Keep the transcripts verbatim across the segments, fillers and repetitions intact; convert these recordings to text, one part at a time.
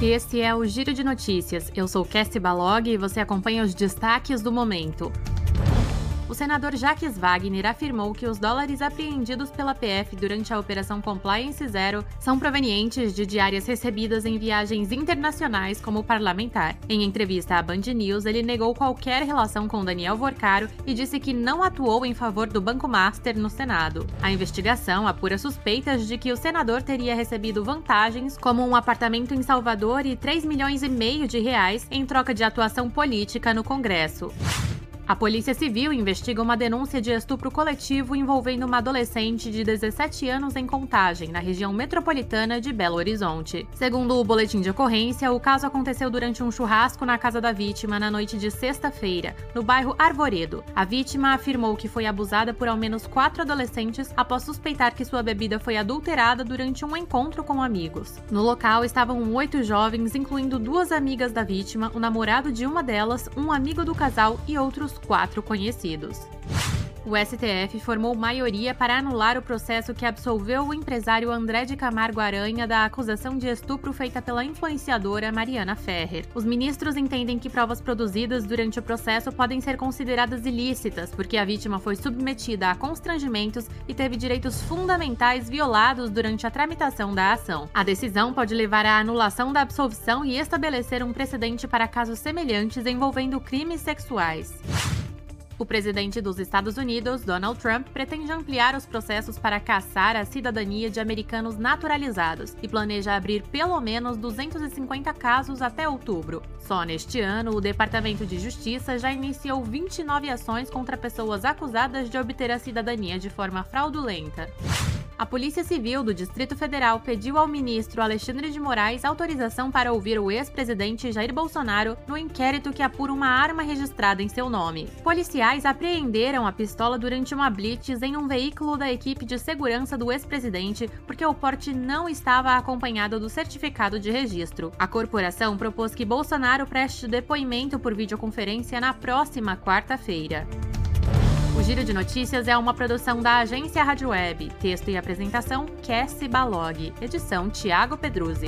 Esse é o Giro de Notícias. Eu sou Kessi Balog e você acompanha os destaques do momento. O senador Jacques Wagner afirmou que os dólares apreendidos pela P F durante a Operação Compliance Zero são provenientes de diárias recebidas em viagens internacionais como parlamentar. Em entrevista à Band News, ele negou qualquer relação com Daniel Vorcaro e disse que não atuou em favor do Banco Master no Senado. A investigação apura suspeitas de que o senador teria recebido vantagens como um apartamento em Salvador e três milhões e meio de reais em troca de atuação política no Congresso. A Polícia Civil investiga uma denúncia de estupro coletivo envolvendo uma adolescente de dezessete anos em Contagem, na região metropolitana de Belo Horizonte. Segundo o boletim de ocorrência, o caso aconteceu durante um churrasco na casa da vítima na noite de sexta-feira, no bairro Arvoredo. A vítima afirmou que foi abusada por ao menos quatro adolescentes após suspeitar que sua bebida foi adulterada durante um encontro com amigos. No local estavam oito jovens, incluindo duas amigas da vítima, o namorado de uma delas, um amigo do casal e outros quatro conhecidos. O S T F formou maioria para anular o processo que absolveu o empresário André de Camargo Aranha da acusação de estupro feita pela influenciadora Mariana Ferrer. Os ministros entendem que provas produzidas durante o processo podem ser consideradas ilícitas, porque a vítima foi submetida a constrangimentos e teve direitos fundamentais violados durante a tramitação da ação. A decisão pode levar à anulação da absolvição e estabelecer um precedente para casos semelhantes envolvendo crimes sexuais. O presidente dos Estados Unidos, Donald Trump, pretende ampliar os processos para caçar a cidadania de americanos naturalizados e planeja abrir pelo menos duzentos e cinquenta casos até outubro. Só neste ano, o Departamento de Justiça já iniciou vinte e nove ações contra pessoas acusadas de obter a cidadania de forma fraudulenta. A Polícia Civil do Distrito Federal pediu ao ministro Alexandre de Moraes autorização para ouvir o ex-presidente Jair Bolsonaro no inquérito que apura uma arma registrada em seu nome. Policiais apreenderam a pistola durante uma blitz em um veículo da equipe de segurança do ex-presidente porque o porte não estava acompanhado do certificado de registro. A corporação propôs que Bolsonaro preste depoimento por videoconferência na próxima quarta-feira. O Giro de Notícias é uma produção da agência Rádio Web. Texto e apresentação, Kessi Balog. Edição, Thiago Pedruzzi.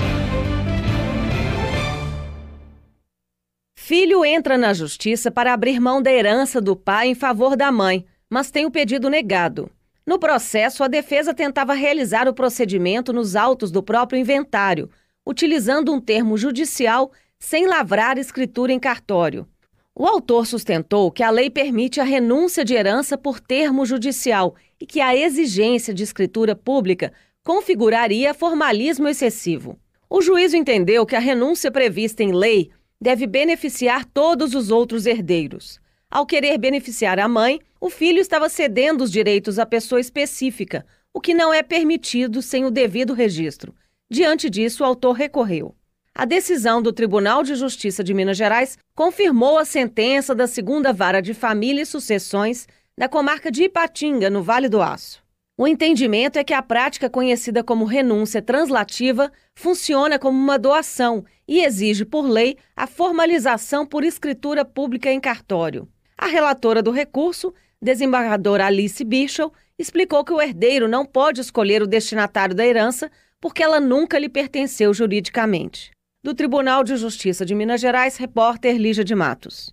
Filho entra na justiça para abrir mão da herança do pai em favor da mãe, mas tem o pedido negado. No processo, a defesa tentava realizar o procedimento nos autos do próprio inventário, utilizando um termo judicial sem lavrar escritura em cartório. O autor sustentou que a lei permite a renúncia de herança por termo judicial e que a exigência de escritura pública configuraria formalismo excessivo. O juízo entendeu que a renúncia prevista em lei deve beneficiar todos os outros herdeiros. Ao querer beneficiar a mãe, o filho estava cedendo os direitos à pessoa específica, o que não é permitido sem o devido registro. Diante disso, o autor recorreu. A decisão do Tribunal de Justiça de Minas Gerais confirmou a sentença da segunda Vara de Família e Sucessões da comarca de Ipatinga, no Vale do Aço. O entendimento é que a prática conhecida como renúncia translativa funciona como uma doação e exige, por lei, a formalização por escritura pública em cartório. A relatora do recurso, desembargadora Alice Bichel, explicou que o herdeiro não pode escolher o destinatário da herança porque ela nunca lhe pertenceu juridicamente. Do Tribunal de Justiça de Minas Gerais, repórter Lígia de Matos.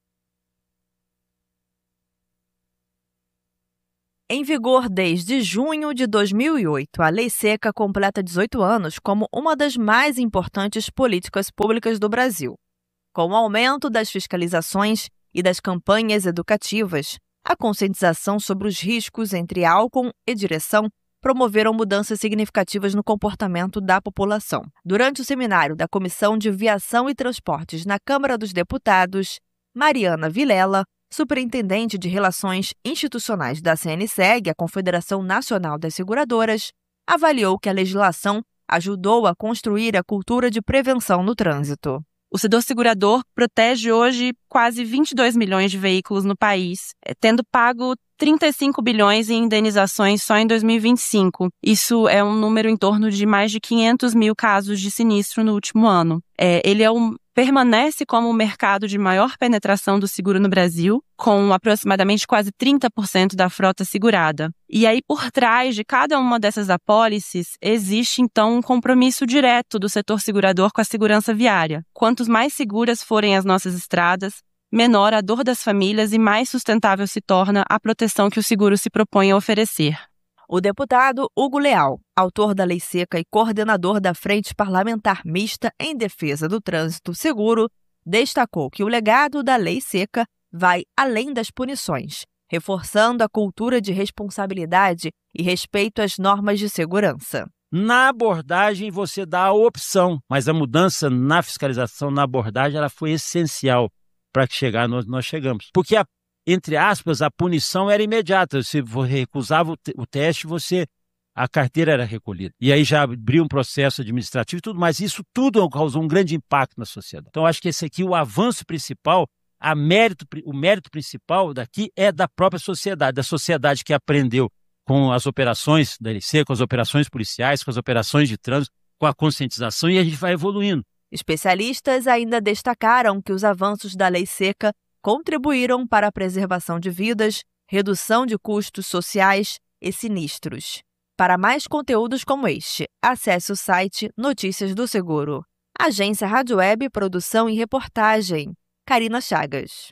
Em vigor desde junho de dois mil e oito, a Lei Seca completa dezoito anos como uma das mais importantes políticas públicas do Brasil. Com o aumento das fiscalizações e das campanhas educativas, a conscientização sobre os riscos entre álcool e direção promoveram mudanças significativas no comportamento da população. Durante o seminário da Comissão de Viação e Transportes na Câmara dos Deputados, Mariana Vilela, superintendente de Relações Institucionais da CNSEG, a Confederação Nacional das Seguradoras, avaliou que a legislação ajudou a construir a cultura de prevenção no trânsito. O setor segurador protege hoje quase vinte e dois milhões de veículos no país, tendo pago trinta e cinco bilhões em indenizações só em dois mil e vinte e cinco. Isso é um número em torno de mais de quinhentos mil casos de sinistro no último ano. É, ele é o permanece como o mercado de maior penetração do seguro no Brasil, com aproximadamente quase trinta por cento da frota segurada. E aí, por trás de cada uma dessas apólices, existe, então, um compromisso direto do setor segurador com a segurança viária. Quantos mais seguras forem as nossas estradas, menor a dor das famílias e mais sustentável se torna a proteção que o seguro se propõe a oferecer. O deputado Hugo Leal, autor da Lei Seca e coordenador da Frente Parlamentar Mista em Defesa do Trânsito Seguro, destacou que o legado da Lei Seca vai além das punições, reforçando a cultura de responsabilidade e respeito às normas de segurança. Na abordagem, você dá a opção, mas a mudança na fiscalização, na abordagem, ela foi essencial para que chegar nós, nós chegamos. Porque a entre aspas, a punição era imediata. Se você recusava o, te- o teste, você, a carteira era recolhida. E aí já abriu um processo administrativo e tudo, mas isso tudo causou um grande impacto na sociedade. Então, acho que esse aqui, o avanço principal, a mérito, o mérito principal daqui é da própria sociedade, da sociedade que aprendeu com as operações da L C, com as operações policiais, com as operações de trânsito, com a conscientização, e a gente vai evoluindo. Especialistas ainda destacaram que os avanços da Lei Seca contribuíram para a preservação de vidas, redução de custos sociais e sinistros. Para mais conteúdos como este, acesse o site Notícias do Seguro. Agência Rádio Web, produção e reportagem. Karina Chagas.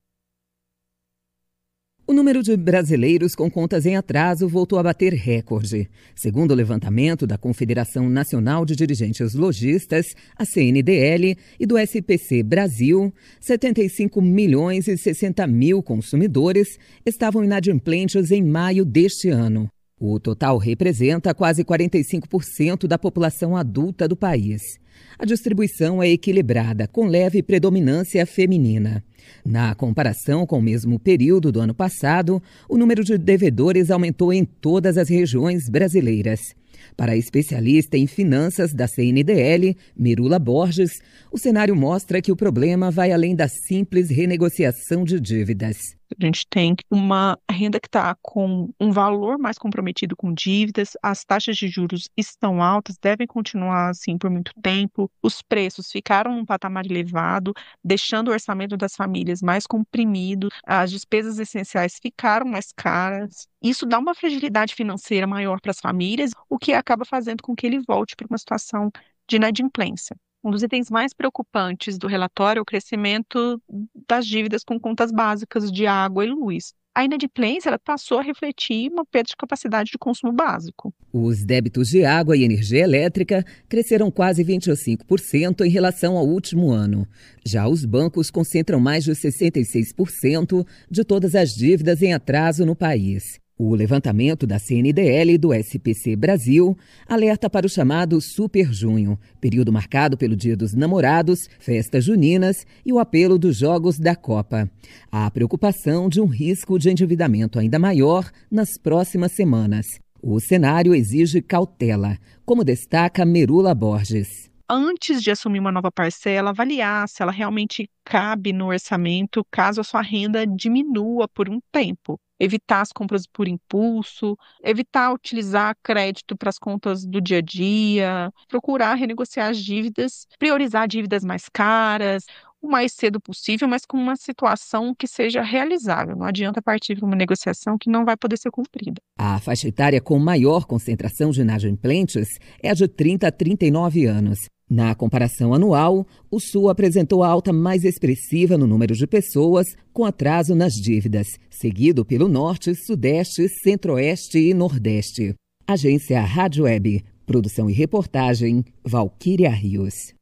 O número de brasileiros com contas em atraso voltou a bater recorde. Segundo o levantamento da Confederação Nacional de Dirigentes Lojistas, a C N D L, e do S P C Brasil, setenta e cinco milhões e sessenta mil consumidores estavam inadimplentes em maio deste ano. O total representa quase quarenta e cinco por cento da população adulta do país. A distribuição é equilibrada, com leve predominância feminina. Na comparação com o mesmo período do ano passado, o número de devedores aumentou em todas as regiões brasileiras. Para a especialista em finanças da C N D L, Mirula Borges, o cenário mostra que o problema vai além da simples renegociação de dívidas. A gente tem uma renda que está com um valor mais comprometido com dívidas, as taxas de juros estão altas, devem continuar assim por muito tempo, os preços ficaram num patamar elevado, deixando o orçamento das famílias mais comprimido, as despesas essenciais ficaram mais caras. Isso dá uma fragilidade financeira maior para as famílias, o que acaba fazendo com que ele volte para uma situação de inadimplência. Um dos itens mais preocupantes do relatório é o crescimento das dívidas com contas básicas de água e luz. A inadimplência ela passou a refletir uma perda de capacidade de consumo básico. Os débitos de água e energia elétrica cresceram quase vinte e cinco por cento em relação ao último ano. Já os bancos concentram mais de sessenta e seis por cento de todas as dívidas em atraso no país. O levantamento da C N D L e do S P C Brasil alerta para o chamado Super Junho, período marcado pelo Dia dos Namorados, festas juninas e o apelo dos Jogos da Copa. Há a preocupação de um risco de endividamento ainda maior nas próximas semanas. O cenário exige cautela, como destaca Mirula Borges. Antes de assumir uma nova parcela, avaliar se ela realmente cabe no orçamento, caso a sua renda diminua por um tempo. Evitar as compras por impulso, evitar utilizar crédito para as contas do dia a dia, procurar renegociar as dívidas, priorizar dívidas mais caras, o mais cedo possível, mas com uma situação que seja realizável. Não adianta partir para uma negociação que não vai poder ser cumprida. A faixa etária com maior concentração de inadimplentes é a de trinta a trinta e nove anos. Na comparação anual, o Sul apresentou a alta mais expressiva no número de pessoas com atraso nas dívidas, seguido pelo Norte, Sudeste, Centro-Oeste e Nordeste. Agência Rádio Web. Produção e reportagem, Valquíria Rios.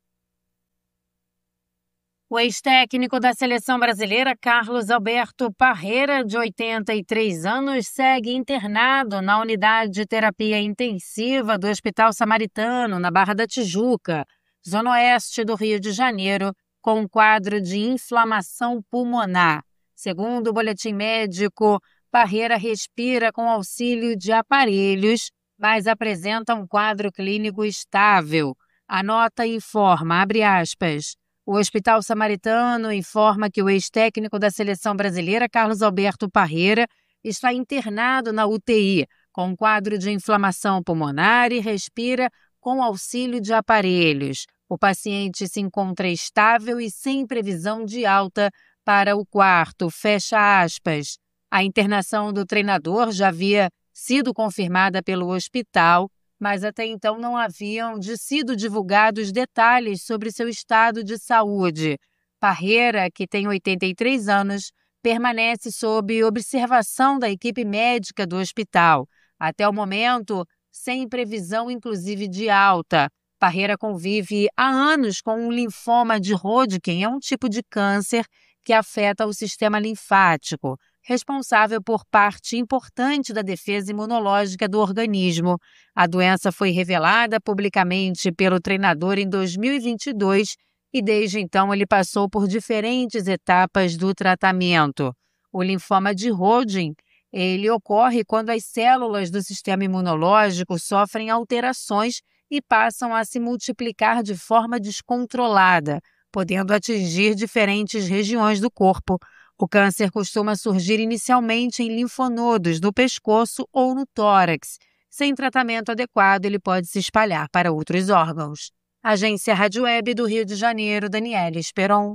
O ex-técnico da seleção brasileira, Carlos Alberto Parreira, de oitenta e três anos, segue internado na unidade de terapia intensiva do Hospital Samaritano, na Barra da Tijuca, zona oeste do Rio de Janeiro, com um quadro de inflamação pulmonar. Segundo o boletim médico, Parreira respira com auxílio de aparelhos, mas apresenta um quadro clínico estável. A nota informa, abre aspas, o Hospital Samaritano informa que o ex-técnico da seleção brasileira, Carlos Alberto Parreira, está internado na U T I, com um quadro de inflamação pulmonar e respira com auxílio de aparelhos. O paciente se encontra estável e sem previsão de alta para o quarto, fecha aspas. A internação do treinador já havia sido confirmada pelo hospital, mas até então não haviam de sido divulgados detalhes sobre seu estado de saúde. Parreira, que tem oitenta e três anos, permanece sob observação da equipe médica do hospital. Até o momento, sem previsão inclusive de alta. Parreira convive há anos com um linfoma de Hodgkin, é um tipo de câncer que afeta o sistema linfático, responsável por parte importante da defesa imunológica do organismo. A doença foi revelada publicamente pelo treinador em dois mil e vinte e dois e desde então ele passou por diferentes etapas do tratamento. O linfoma de Hodgkin, ele ocorre quando as células do sistema imunológico sofrem alterações e passam a se multiplicar de forma descontrolada, podendo atingir diferentes regiões do corpo. O câncer costuma surgir inicialmente em linfonodos do pescoço ou no tórax. Sem tratamento adequado, ele pode se espalhar para outros órgãos. Agência Rádio Web do Rio de Janeiro, Daniela Esperon.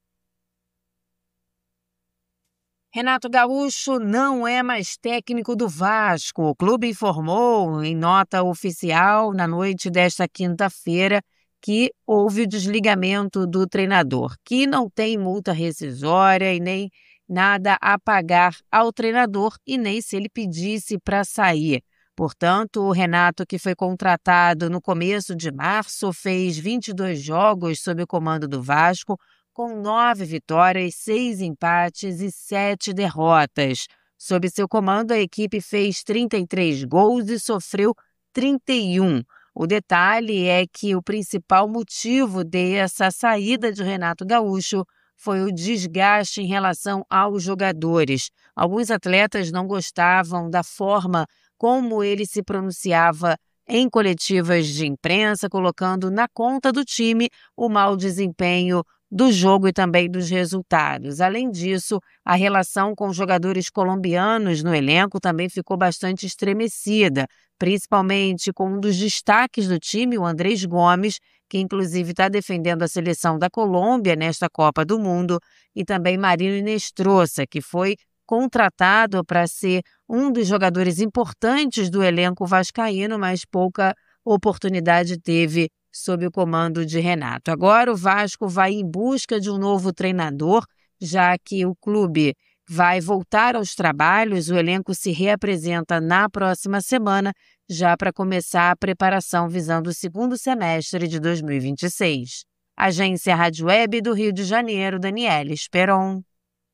Renato Gaúcho não é mais técnico do Vasco. O clube informou em nota oficial na noite desta quinta-feira que houve o desligamento do treinador, que não tem multa rescisória e nem nada a pagar ao treinador e nem se ele pedisse para sair. Portanto, o Renato, que foi contratado no começo de março, fez vinte e dois jogos sob o comando do Vasco, com nove vitórias, seis empates e sete derrotas. Sob seu comando, a equipe fez trinta e três gols e sofreu trinta e um. O detalhe é que o principal motivo dessa saída de Renato Gaúcho foi o desgaste em relação aos jogadores. Alguns atletas não gostavam da forma como ele se pronunciava em coletivas de imprensa, colocando na conta do time o mau desempenho do jogo e também dos resultados. Além disso, a relação com os jogadores colombianos no elenco também ficou bastante estremecida, principalmente com um dos destaques do time, o Andrés Gomes, que inclusive está defendendo a seleção da Colômbia nesta Copa do Mundo, e também Marino Inestrosa, que foi contratado para ser um dos jogadores importantes do elenco vascaíno, mas pouca oportunidade teve sob o comando de Renato. Agora o Vasco vai em busca de um novo treinador, já que o clube vai voltar aos trabalhos, o elenco se reapresenta na próxima semana, já para começar a preparação visando o segundo semestre de dois mil e vinte e seis. Agência Rádio Web do Rio de Janeiro, Daniela Esperon.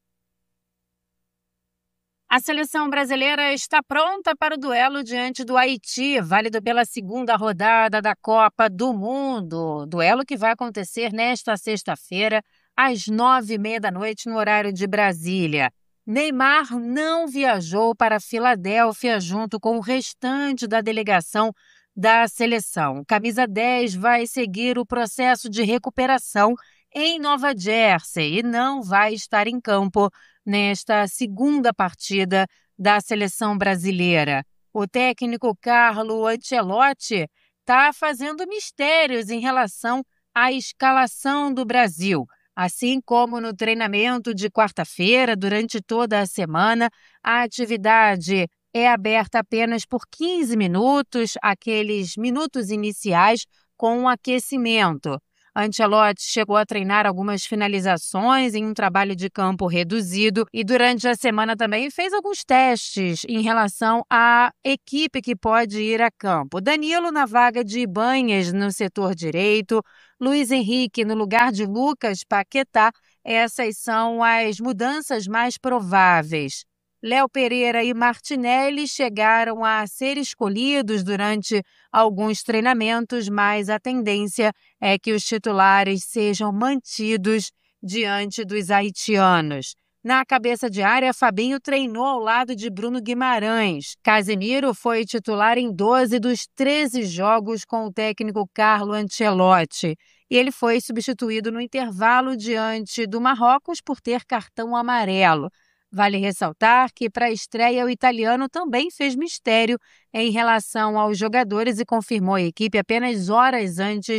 A seleção brasileira está pronta para o duelo diante do Haiti, válido pela segunda rodada da Copa do Mundo. Duelo que vai acontecer nesta sexta-feira, às nove e meia da noite, no horário de Brasília. Neymar não viajou para Filadélfia junto com o restante da delegação da seleção. Camisa dez vai seguir o processo de recuperação em Nova Jersey e não vai estar em campo nesta segunda partida da seleção brasileira. O técnico Carlo Ancelotti está fazendo mistérios em relação à escalação do Brasil. Assim como no treinamento de quarta-feira, durante toda a semana, a atividade é aberta apenas por quinze minutos, aqueles minutos iniciais com o aquecimento. Ancelotti chegou a treinar algumas finalizações em um trabalho de campo reduzido e durante a semana também fez alguns testes em relação à equipe que pode ir a campo. Danilo na vaga de Ibanhas no setor direito, Luiz Henrique no lugar de Lucas Paquetá. Essas são as mudanças mais prováveis. Léo Pereira e Martinelli chegaram a ser escolhidos durante alguns treinamentos, mas a tendência é que os titulares sejam mantidos diante dos haitianos. Na cabeça de área, Fabinho treinou ao lado de Bruno Guimarães. Casemiro foi titular em doze dos treze jogos com o técnico Carlo Ancelotti. E ele foi substituído no intervalo diante do Marrocos por ter cartão amarelo. Vale ressaltar que para a estreia o italiano também fez mistério em relação aos jogadores e confirmou a equipe apenas horas antes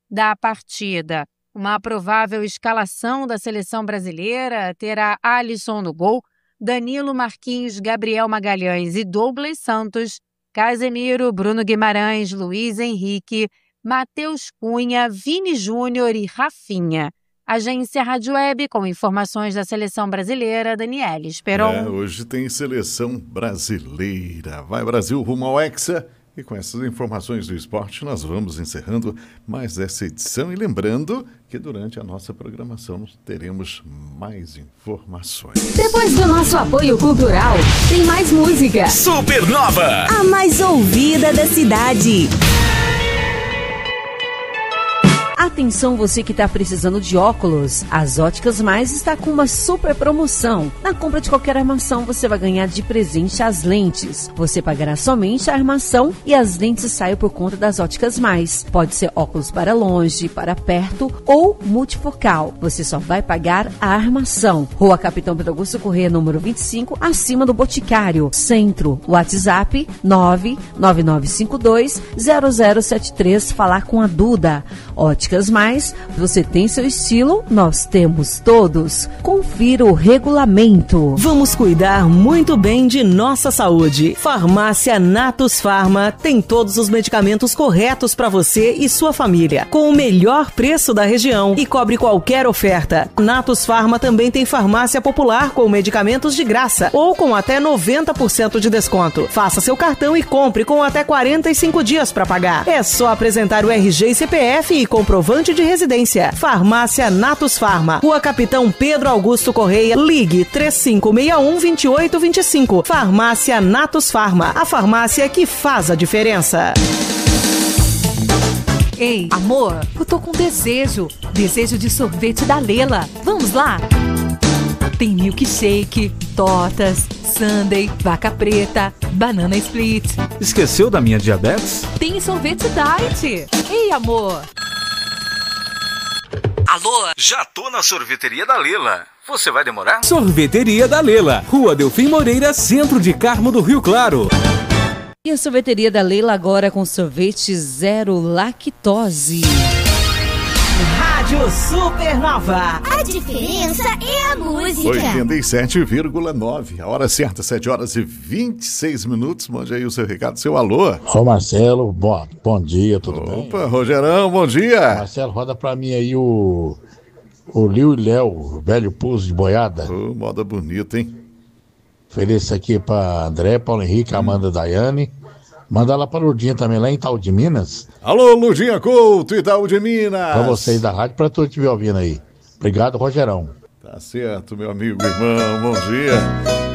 da partida. Uma provável escalação da seleção brasileira terá Alisson no gol, Danilo, Marquinhos, Gabriel Magalhães e Douglas Santos, Casemiro, Bruno Guimarães, Luiz Henrique, Matheus Cunha, Vini Júnior e Rafinha. Agência Rádio Web, com informações da seleção brasileira, Daniela Esperon. É, hoje tem seleção brasileira. Vai Brasil rumo ao Hexa. E com essas informações do esporte, nós vamos encerrando mais essa edição. E lembrando que durante a nossa programação nós teremos mais informações. Depois do nosso apoio cultural, tem mais música. Supernova, a mais ouvida da cidade. Atenção você que está precisando de óculos, as Óticas Mais está com uma super promoção. Na compra de qualquer armação você vai ganhar de presente as lentes. Você pagará somente a armação e as lentes saem por conta das Óticas Mais. Pode ser óculos para longe, para perto ou multifocal. Você só vai pagar a armação. Rua Capitão Pedro Augusto Corrêa, número vinte e cinco, acima do Boticário. Centro, WhatsApp nove nove nove cinco dois zero zero sete três. Falar com a Duda. Óticas Mais, você tem seu estilo, nós temos todos. Confira o regulamento. Vamos cuidar muito bem de nossa saúde. Farmácia Natus Farma tem todos os medicamentos corretos para você e sua família, com o melhor preço da região e cobre qualquer oferta. Natus Farma também tem farmácia popular com medicamentos de graça ou com até noventa por cento de desconto. Faça seu cartão e compre com até quarenta e cinco dias para pagar. É só apresentar o R G e C P F e comprovante de residência. Farmácia Natus Farma, Rua Capitão Pedro Augusto Correia, ligue três cinco seis um, dois oito dois cinco. Farmácia Natus Farma, a farmácia que faz a diferença. Ei, amor, eu tô com desejo. Desejo de sorvete da Lela. Vamos lá? Tem milkshake, tortas, sundae, vaca preta, banana split. Esqueceu da minha diabetes? Tem sorvete diet. Ei, amor. Alô? Já tô na sorveteria da Lela. Você vai demorar? Sorveteria da Lela, Rua Delfim Moreira, centro de Carmo do Rio Claro. E a sorveteria da Lela agora com sorvete zero lactose. Rádio Supernova. A diferença é a música. oitenta e sete vírgula nove. A hora certa, sete horas e vinte e seis minutos. Mande aí o seu recado, seu alô. Ô Marcelo, bom, bom dia, tudo Opa, bem? Opa, Rogerão, bom dia. Marcelo, roda pra mim aí o o Liu e Léo, velho pouso de boiada. Ô, moda bonita, hein? Ofereço aqui pra André, Paulo Henrique, Amanda, Daiane. Manda lá pra Lurdinha também, lá em Itaú de Minas. Alô, Lurdinha Couto, Itaú de Minas. Pra vocês da rádio, pra tu estiver ouvindo aí. Obrigado, Rogerão. Tá certo, meu amigo, irmão, bom dia.